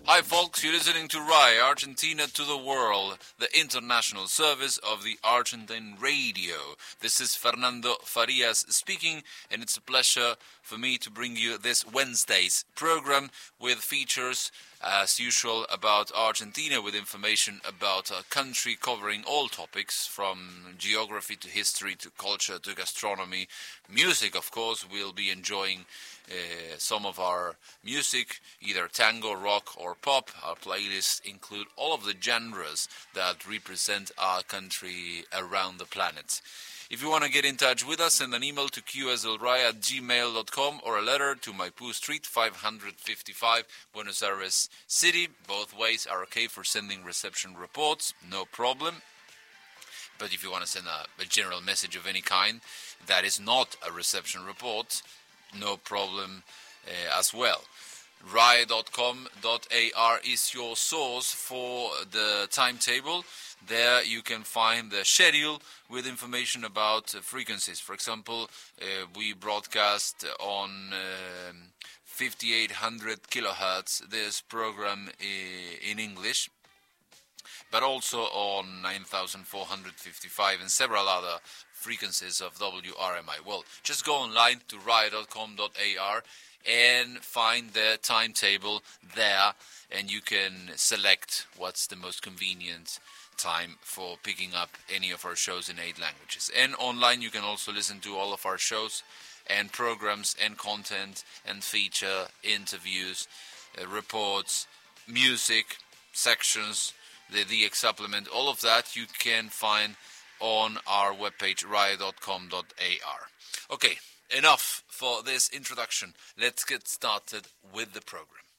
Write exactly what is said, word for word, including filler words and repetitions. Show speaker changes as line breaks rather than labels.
Hi folks, you're listening to R A I, Argentina to the World, the international service of the Argentine radio. This is Fernando Farias speaking, and it's a pleasure for me to bring you this Wednesday's program with features, as usual, about Argentina, with information about our country, covering all topics from geography to history to culture to gastronomy. Music, of course, we'll be enjoying Uh, some of our music, either tango, rock or pop. Our playlists include all of the genres that represent our country around the planet. If you want to get in touch with us, send an email to q s l r a i at gmail dot com or a letter to Maipú Street, five fifty-five, Buenos Aires City. Both ways are okay for sending reception reports, no problem. But if you want to send a, a general message of any kind that is not a reception report, no problem uh, as well. R A I dot com dot a r is your source for the timetable. There you can find the schedule with information about uh, frequencies. For example, uh, we broadcast on um, fifty-eight hundred kilohertz this program I- in English, but also on nine thousand four hundred fifty-five and several other frequencies of W R M I. Well, just go online to R A I dot com dot a r and find the timetable there, and you can select what's the most convenient time for picking up any of our shows in eight languages. And online you can also listen to all of our shows and programs and content and feature interviews, uh, reports, music, sections, the the X supplement, all of that you can find on our webpage, R A I dot com dot a r. Okay, enough for this introduction. Let's get started with the program.